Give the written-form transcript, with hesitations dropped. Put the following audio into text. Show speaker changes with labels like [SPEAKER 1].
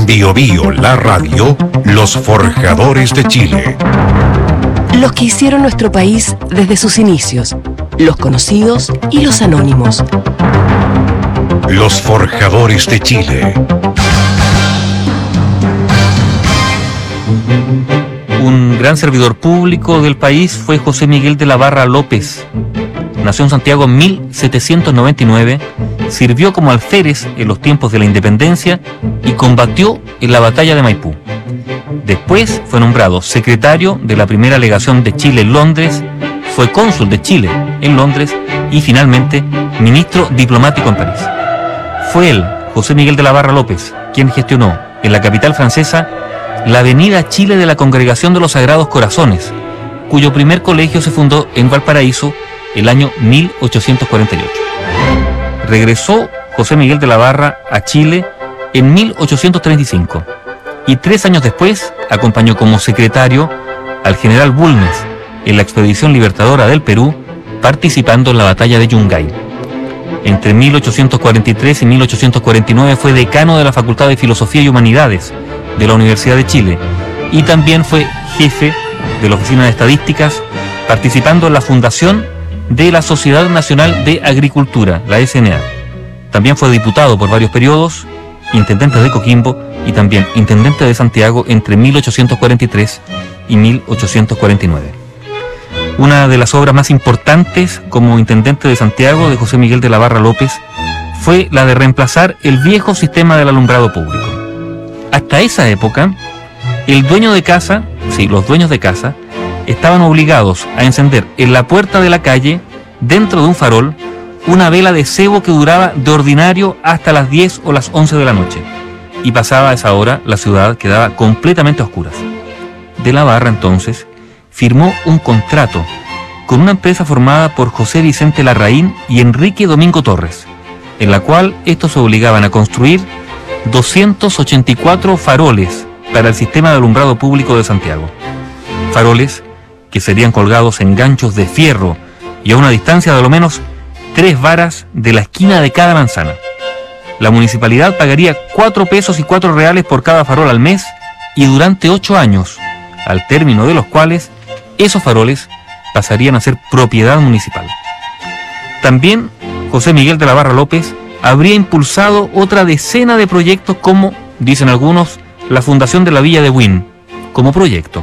[SPEAKER 1] En Biobío, la radio, los forjadores de Chile.
[SPEAKER 2] Los que hicieron nuestro país desde sus inicios, los conocidos y los anónimos.
[SPEAKER 1] Los forjadores de Chile.
[SPEAKER 3] Un gran servidor público del país fue José Miguel de la Barra López. Nació en Santiago en 1799, sirvió como alférez en los tiempos de la independencia y combatió en la batalla de Maipú. Después fue nombrado secretario de la primera legación de Chile en Londres, fue cónsul de Chile en Londres y finalmente ministro diplomático en París. Fue él, José Miguel de la Barra López, quien gestionó en la capital francesa la Avenida Chile de la Congregación de los Sagrados Corazones, cuyo primer colegio se fundó en Valparaíso el año 1848. Regresó José Miguel de la Barra a Chile en 1835 y 3 años después acompañó como secretario al general Bulnes en la expedición libertadora del Perú, participando en la batalla de Yungay. Entre 1843 y 1849 fue decano de la Facultad de Filosofía y Humanidades de la Universidad de Chile y también fue jefe de la Oficina de Estadísticas, participando en la fundación de la Sociedad Nacional de Agricultura, la SNA. También fue diputado por varios periodos, intendente de Coquimbo y también intendente de Santiago entre 1843 y 1849. Una de las obras más importantes como intendente de Santiago de José Miguel de la Barra López fue la de reemplazar el viejo sistema del alumbrado público. Hasta esa época, los dueños de casa, estaban obligados a encender en la puerta de la calle, dentro de un farol, una vela de cebo que duraba de ordinario hasta las 10 o las 11 de la noche. Y pasada esa hora, la ciudad quedaba completamente a oscuras. De la Barra, entonces, firmó un contrato con una empresa formada por José Vicente Larraín y Enrique Domingo Torres, en la cual estos se obligaban a construir 284 faroles para el sistema de alumbrado público de Santiago. Faroles que serían colgados en ganchos de fierro y a una distancia de al menos 3 varas de la esquina de cada manzana. La municipalidad pagaría 4 pesos y 4 reales por cada farol al mes y durante 8 años, al término de los cuales esos faroles pasarían a ser propiedad municipal. También José Miguel de la Barra López habría impulsado otra decena de proyectos como, dicen algunos, la fundación de la Villa de Buin, como proyecto.